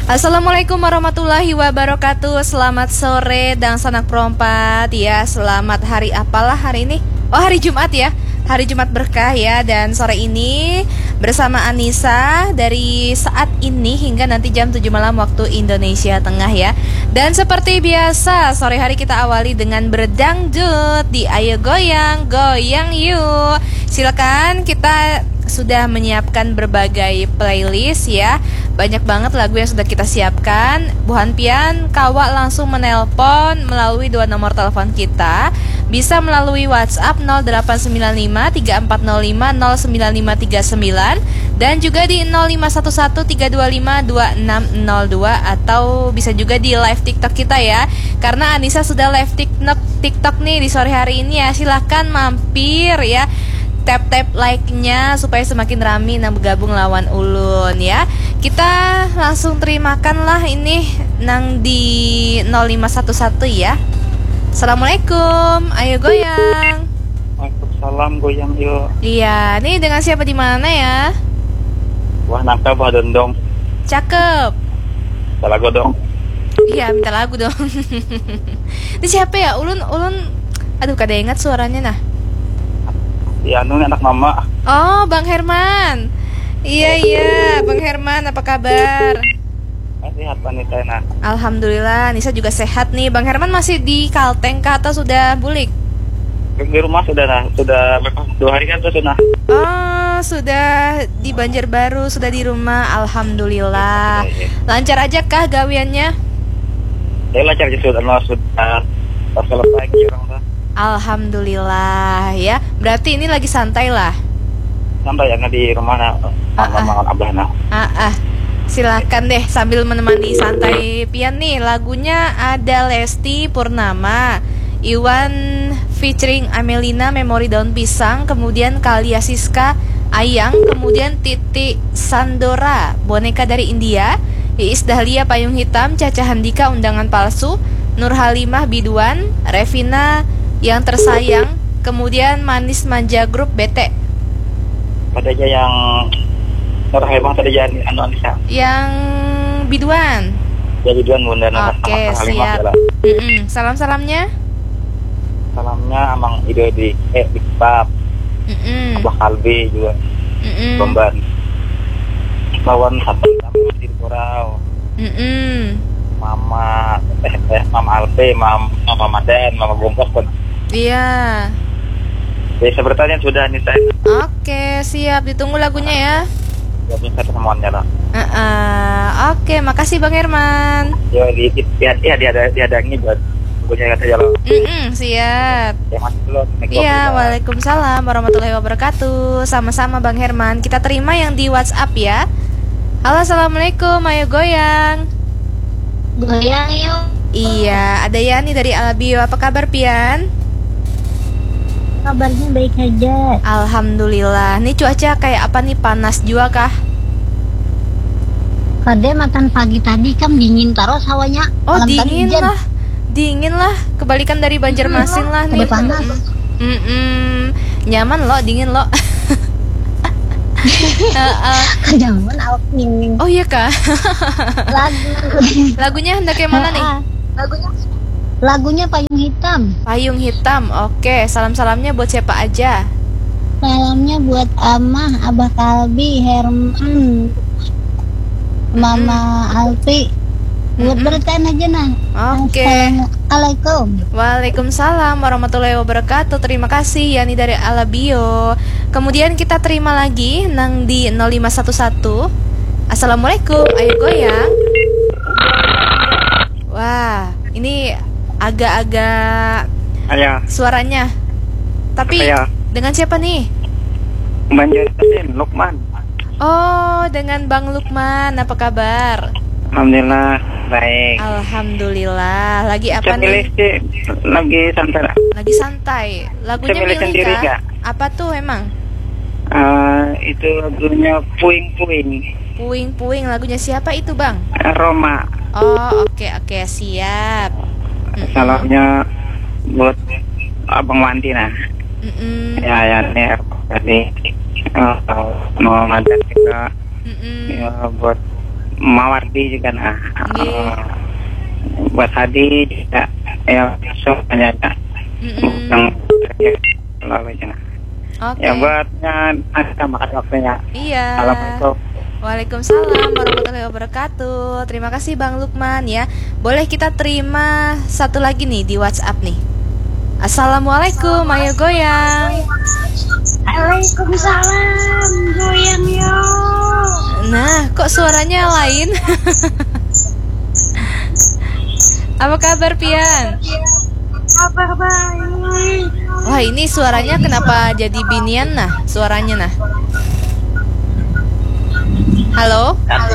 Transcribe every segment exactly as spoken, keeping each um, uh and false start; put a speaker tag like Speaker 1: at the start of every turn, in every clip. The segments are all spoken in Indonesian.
Speaker 1: Assalamualaikum warahmatullahi wabarakatuh. Selamat sore dan sanak perompat ya. Selamat hari apalah hari ini? Oh, hari Jumat ya. Hari Jumat berkah ya. Dan sore ini bersama Anissa dari saat ini hingga nanti jam tujuh malam waktu Indonesia Tengah ya. Dan seperti biasa sore hari kita awali dengan berdangdut di Ayo Goyang, Goyang Yuk. Silakan, kita sudah menyiapkan berbagai playlist ya. Banyak banget lagu yang sudah kita siapkan. Bu Hanpian, Kawak langsung menelpon melalui dua nomor telepon kita. Bisa melalui WhatsApp nol delapan sembilan lima tiga empat nol lima nol sembilan lima tiga sembilan dan juga di nol lima satu satu tiga dua lima dua enam nol dua, atau bisa juga di live TikTok kita ya. Karena Anissa sudah live TikTok TikTok nih di sore hari ini ya. Silahkan mampir ya. Tap-tap like-nya supaya semakin ramai nang bergabung lawan ulun ya. Kita langsung terimakan lah ini nang di nol lima satu satu ya. Assalamualaikum, ayo goyang.
Speaker 2: Waalaikumsalam, goyang yuk.
Speaker 1: Iya, nih dengan siapa di mana ya?
Speaker 2: Wah, nangka bah dendong.
Speaker 1: Cakep.
Speaker 2: Minta lagu dong.
Speaker 1: Iya, minta lagu dong. Ini siapa ya? Ulun, ulun. Aduh, kada ingat suaranya nah.
Speaker 2: Ya, anu anak mama.
Speaker 1: Oh, Bang Herman. Iya, iya, Bang Herman, apa kabar?
Speaker 2: Sehat wanita nah.
Speaker 1: Alhamdulillah, Nisa juga sehat nih. Bang Herman masih di Kalteng kah atau sudah bulik?
Speaker 2: Di rumah sudah nah, sudah dua hari kan tuh sudah.
Speaker 1: Oh, sudah di Banjarbaru, sudah di rumah. Alhamdulillah. Lancar aja kah gawiannya?
Speaker 2: Ya lancar aja sudah, sudah selesai orang tuh.
Speaker 1: Alhamdulillah ya. Berarti ini lagi santai lah.
Speaker 2: Santai ya di rumah nah. Makan abah nah.
Speaker 1: Ah, ah. Silakan deh sambil menemani santai pian nih. Lagunya ada Lesti Purnama, Iwan featuring Amelina, Memori Daun Pisang, kemudian Kalia Siska, Ayang, kemudian Titi Sandora, Boneka dari India, Iis Dahlia Payung Hitam, Caca Handika Undangan Palsu, Nur Halimah Biduan, Revina Yang Tersayang, kemudian Manis Manja Grup B T.
Speaker 2: Pada aja yang terhebang tadi jadi anu Anissa.
Speaker 1: Yang biduan.
Speaker 2: Jadi biduan bunda.
Speaker 1: Oke, siap. Mm-mm. Salam-salamnya.
Speaker 2: Salamnya Amang Ido di eh di Pap.
Speaker 1: Mm-mm.
Speaker 2: Abah Kalbi juga.
Speaker 1: Mm-mm.
Speaker 2: Bomban. Lawan satu kamu di Kurau.
Speaker 1: Mm-mm.
Speaker 2: Mama eh, eh Mama Alpe, Mama Mama Madan, Mama Bongkos pun.
Speaker 1: Iya.
Speaker 2: Bisa bertanya sudah Anissa.
Speaker 1: Oke, siap. Ditunggu lagunya ya.
Speaker 2: Ya bisa semuanya lah.
Speaker 1: Uh-uh. Oke, makasih Bang Herman.
Speaker 2: Ya di ya dia ada dia ada ini buat punya kata jalan.
Speaker 1: Mm-mm, siap.
Speaker 2: Ya masih belum.
Speaker 1: Iya, waalaikumsalam warahmatullahi wabarakatuh. Sama-sama Bang Herman. Kita terima yang di WhatsApp ya. Halo, assalamualaikum, ayo goyang.
Speaker 3: Goyang yuk.
Speaker 1: Iya, ada Yani dari Alabio. Apa kabar Pian?
Speaker 3: Kabarnya baik aja.
Speaker 1: Alhamdulillah. Nih cuaca kayak apa nih, panas juga kah?
Speaker 3: Kade makan pagi tadi kan dingin terus hawanya.
Speaker 1: Oh, dingin lah. Dingin lah. Kebalikan dari Banjarmasin lah nih.
Speaker 3: Kade panas.
Speaker 1: Mm-mm. Nyaman loh, dingin loh. uh, uh.
Speaker 3: Kejaman awak dingin.
Speaker 1: Oh iya kah?
Speaker 3: Lagu.
Speaker 1: Lagunya hendak yang mana nih?
Speaker 3: Lagunya Lagunya Payung Hitam.
Speaker 1: Payung Hitam. Oke, salam-salamnya buat siapa aja?
Speaker 3: Salamnya buat Amah, Abah Kalbi, Herman, Mama Alfi. Buat bertanya aja nah.
Speaker 1: Oke.
Speaker 3: Assalamualaikum.
Speaker 1: Waalaikumsalam warahmatullahi wabarakatuh. Terima kasih Yani dari Alabio. Kemudian kita terima lagi nang di nol lima satu satu. Assalamualaikum, ayo goyang. Wah, ini agak-agak
Speaker 2: Ayah.
Speaker 1: suaranya. Tapi
Speaker 2: Ayah.
Speaker 1: dengan siapa nih?
Speaker 2: Banjarmasin Lukman.
Speaker 1: Oh, dengan Bang Lukman. Apa kabar?
Speaker 2: Alhamdulillah baik.
Speaker 1: Alhamdulillah. Lagi apa
Speaker 2: Saya milih
Speaker 1: nih?
Speaker 2: sih lagi santai.
Speaker 1: Lagi santai. Lagunya
Speaker 2: Saya milih
Speaker 1: milih
Speaker 2: sendiri,
Speaker 1: kah?
Speaker 2: Kak.
Speaker 1: Apa tuh emang?
Speaker 2: Uh, itu lagunya Puing Puing.
Speaker 1: Puing-puing. Lagunya siapa itu Bang?
Speaker 2: Roma.
Speaker 1: Oh, oke oke, siap. Mm-mm.
Speaker 2: Salamnya buat Abang Wanti nah.
Speaker 1: Mm-mm.
Speaker 2: Ya ya nih tadi uh, mau ngajak kita
Speaker 1: Mm-mm.
Speaker 2: ya buat Mawardi juga nah.
Speaker 1: Nggih.
Speaker 2: Eh, buat Hadi juga ya langsung banyak
Speaker 1: Mm-mm.
Speaker 2: yang lalu nah.
Speaker 1: Oke.
Speaker 2: Ya buatnya ada makan waktunya.
Speaker 1: Iya.
Speaker 2: Assalamualaikum.
Speaker 1: Waalaikumsalam warahmatullahi wabarakatuh. Terima kasih Bang Lukman ya. Boleh kita terima satu lagi nih di WhatsApp nih. Assalamualaikum, ayo goyang.
Speaker 3: Waalaikumsalam, goyang yo.
Speaker 1: Nah, kok suaranya lain? Apa kabar Pian?
Speaker 3: Kabar baik.
Speaker 1: Wah, ini suaranya kenapa jadi binian nah? Suaranya nah. Halo?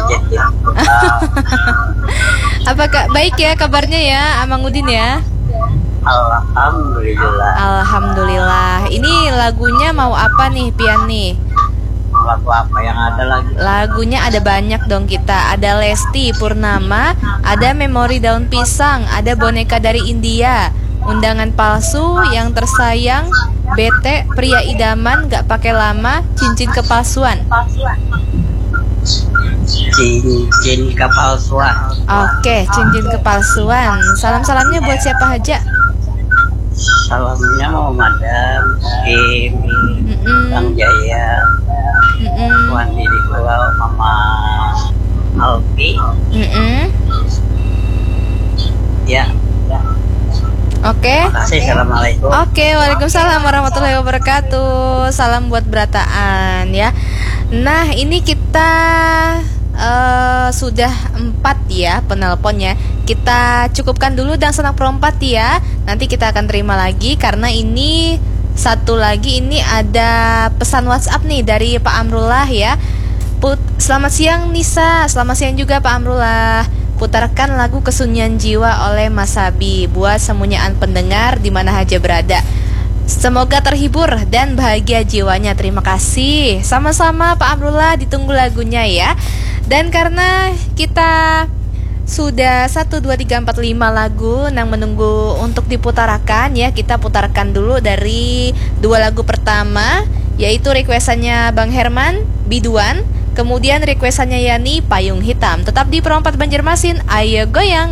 Speaker 1: Apakah baik ya kabarnya ya, Amang Udin ya?
Speaker 2: Alhamdulillah.
Speaker 1: Alhamdulillah. Ini lagunya mau apa nih, Pian nih?
Speaker 2: Lagu apa yang ada lagi?
Speaker 1: Lagunya ada banyak dong kita. Ada Lesti Purnama, ada Memori Daun Pisang, ada Boneka dari India, Undangan Palsu, Yang Tersayang, Bete, Pria Idaman, Gak Pakai Lama, Cincin Kepalsuan.
Speaker 2: Cincin kepalsuan.
Speaker 1: Oke, Cincin Kepalsuan. Salam-salamnya buat siapa aja?
Speaker 2: Salamnya mau Madam, Kim,
Speaker 1: Mm-mm.
Speaker 2: Bang Jaya,
Speaker 1: Mm-mm.
Speaker 2: Tuan Didi Pulau, Mama Alfi.
Speaker 1: Mm-mm.
Speaker 2: Ya,
Speaker 1: Oke.
Speaker 2: terima kasih. Assalamualaikum.
Speaker 1: Oke, waalaikumsalam warahmatullahi wabarakatuh. Salam buat berataan ya. Nah, ini kita eh, sudah empat ya penelponnya. Kita cukupkan dulu dan senak perempat ya. Nanti kita akan terima lagi karena ini satu lagi ini ada pesan WhatsApp nih dari Pak Amrullah ya. Put, selamat siang Nisa, selamat siang juga Pak Amrullah. Putarkan lagu Kesunyian Jiwa oleh Mas Sabi buat semuanyaan pendengar di mana aja berada. Semoga terhibur dan bahagia jiwanya. Terima kasih. Sama-sama Pak Amrullah, ditunggu lagunya ya. Dan karena kita sudah satu, dua, tiga, empat, lima lagu yang menunggu untuk diputarakan ya, kita putarkan dulu dari dua lagu pertama, yaitu requestannya Bang Herman, Biduan. Kemudian requestannya Yani, Payung Hitam. Tetap di Perompat Banjarmasin, ayo goyang.